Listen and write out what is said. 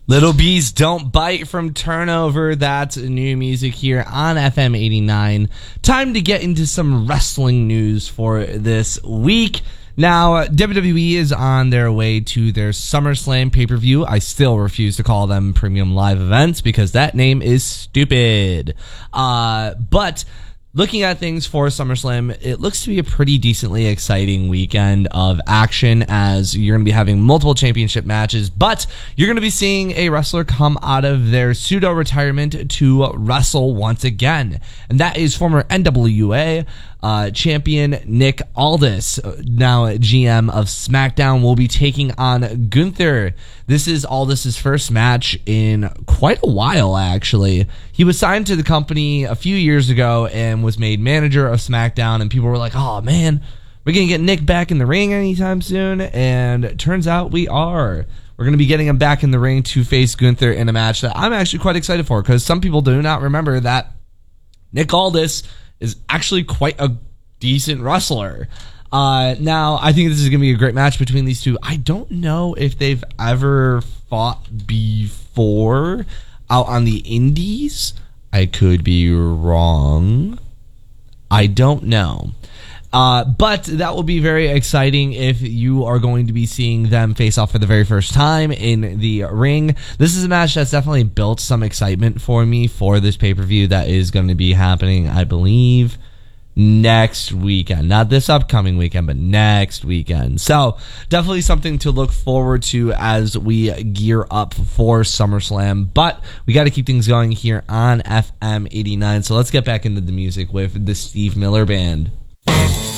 Little Bees Don't Bite from Turnover. That's new music here on FM 89. Time to get into some wrestling news for this week. Now, WWE is on their way to their SummerSlam pay-per-view. I still refuse to call them premium live events because that name is stupid. But looking at things for SummerSlam, it looks to be a pretty decently exciting weekend of action as you're going to be having multiple championship matches, but you're going to be seeing a wrestler come out of their pseudo-retirement to wrestle once again, and that is former NWA champion Nick Aldis, now GM of SmackDown, will be taking on Gunther. This is Aldis' first match in quite a while, actually. He was signed to the company a few years ago and was made manager of SmackDown, and people were like, oh man, we're going to get Nick back in the ring anytime soon, and it turns out we are. We're going to be getting him back in the ring to face Gunther in a match that I'm actually quite excited for, because some people do not remember that Nick Aldis is actually quite a decent wrestler. Now, I think this is going to be a great match between these two. I don't know if they've ever fought before out on the indies. I could be wrong. I don't know. But that will be very exciting if you are going to be seeing them face off for the very first time in the ring. This is a match that's definitely built some excitement for me for this pay-per-view that is going to be happening, I believe, next weekend. Not this upcoming weekend, but next weekend. So definitely something to look forward to as we gear up for SummerSlam. But we got to keep things going here on FM 89. So let's get back into the music with the Steve Miller Band.